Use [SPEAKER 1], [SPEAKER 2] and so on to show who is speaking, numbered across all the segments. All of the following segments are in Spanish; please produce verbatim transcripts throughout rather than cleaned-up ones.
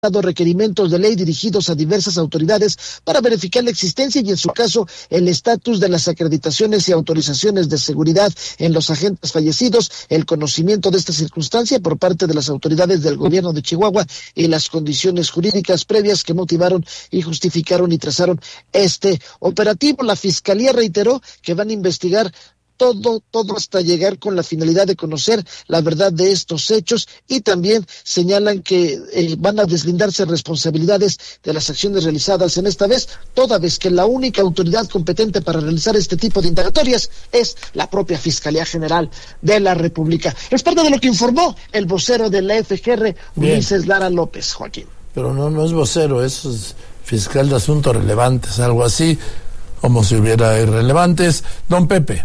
[SPEAKER 1] requerimientos de ley dirigidos a diversas autoridades para verificar la existencia y, en su caso, el estatus de las acreditaciones y autorizaciones de seguridad en los agentes fallecidos, el conocimiento de esta circunstancia por parte de las autoridades del gobierno de Chihuahua y las condiciones jurídicas previas que motivaron y justificaron y trazaron este operativo. La Fiscalía reiteró que van a investigar Todo, todo hasta llegar con la finalidad de conocer la verdad de estos hechos, y también señalan que eh, van a deslindarse responsabilidades de las acciones realizadas en esta vez, toda vez que la única autoridad competente para realizar este tipo de indagatorias es la propia Fiscalía General de la República. Es parte de lo que informó el vocero de la F G R, Ulises Lara López, Joaquín.
[SPEAKER 2] Pero no, no es vocero, es fiscal de asuntos relevantes, algo así, como si hubiera irrelevantes. Don Pepe.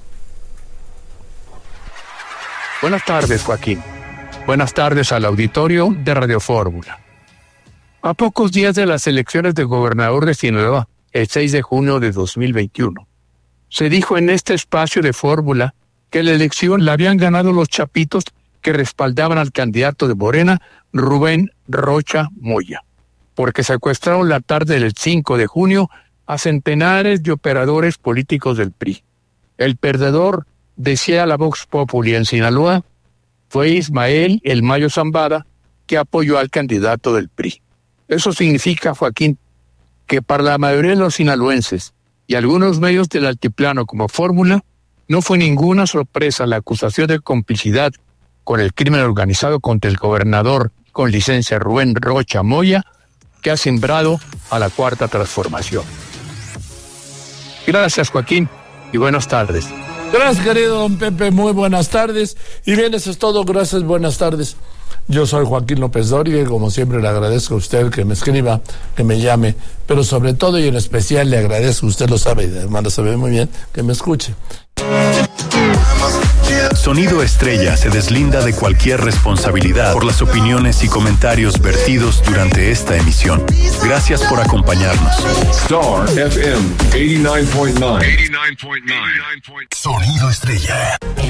[SPEAKER 3] Buenas tardes, Joaquín. Buenas tardes al auditorio de Radio Fórmula. A pocos días de las elecciones de gobernador de Sinaloa, el seis de junio de dos mil veintiuno, se dijo en este espacio de Fórmula que la elección la habían ganado los chapitos que respaldaban al candidato de Morena, Rubén Rocha Moya, porque secuestraron la tarde del cinco de junio a centenares de operadores políticos del P R I. El perdedor, decía la Vox Populi en Sinaloa, fue Ismael El Mayo Zambada, que apoyó al candidato del P R I. Eso significa, Joaquín, que para la mayoría de los sinaloenses y algunos medios del altiplano como Fórmula, no fue ninguna sorpresa la acusación de complicidad con el crimen organizado contra el gobernador con licencia Rubén Rocha Moya, que ha sembrado a la Cuarta Transformación. Gracias, Joaquín, y buenas tardes.
[SPEAKER 2] Gracias, querido don Pepe, muy buenas tardes. Y bien, eso es todo, gracias, buenas tardes. Yo soy Joaquín López Dóriga y como siempre le agradezco a usted que me escriba, que me llame, pero sobre todo y en especial le agradezco, usted lo sabe y además lo sabe muy bien, que me escuche.
[SPEAKER 4] Sonido Estrella se deslinda de cualquier responsabilidad por las opiniones y comentarios vertidos durante esta emisión. Gracias por acompañarnos.
[SPEAKER 5] Star F M ochenta y nueve punto nueve.
[SPEAKER 4] Sonido Estrella.